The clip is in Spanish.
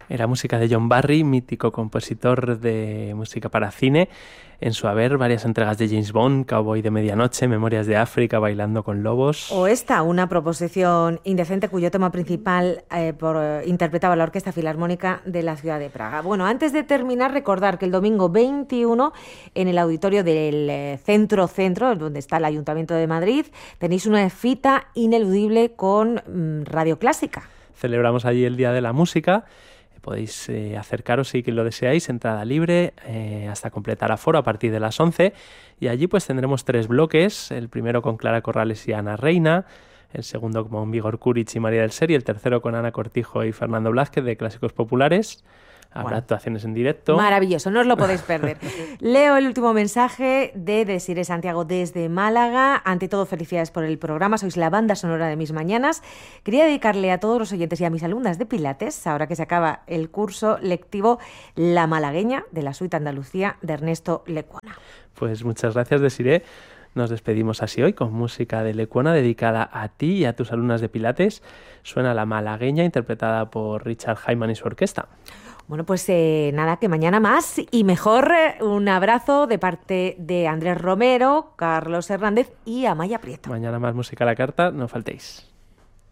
Era música de John Barry, mítico compositor de música para cine. En su haber, varias entregas de James Bond, Cowboy de Medianoche, Memorias de África, Bailando con Lobos. O esta, una proposición indecente cuyo tema principal interpretaba la Orquesta Filarmónica de la ciudad de Praga. Bueno, antes de terminar, recordar que el domingo 21, en el auditorio del Centro, donde está el Ayuntamiento de Madrid, tenéis una cita ineludible con Radio Clásica. Celebramos allí el Día de la Música. Podéis acercaros si lo deseáis, entrada libre hasta completar aforo a partir de las 11, y allí pues tendremos 3 bloques, el primero con Clara Corrales y Ana Reina, el segundo con Vigor Kuric y María del Ser, y el tercero con Ana Cortijo y Fernando Blázquez de Clásicos Populares. Habrá actuaciones en directo. Maravilloso, no os lo podéis perder. Leo el último mensaje de Desiree Santiago desde Málaga. Ante todo, felicidades por el programa. Sois la banda sonora de mis mañanas. Quería dedicarle a todos los oyentes y a mis alumnas de Pilates, ahora que se acaba el curso lectivo, La Malagueña, de la Suite Andalucía de Ernesto Lecuona. Pues muchas gracias, Desiree. Nos despedimos así hoy con música de Lecuona dedicada a ti y a tus alumnas de Pilates. Suena La Malagueña, interpretada por Richard Hyman y su orquesta. Bueno, pues nada, que mañana más y mejor. Un abrazo de parte de Andrés Romero, Carlos Hernández y Amaya Prieto. Mañana más música a la carta, no faltéis.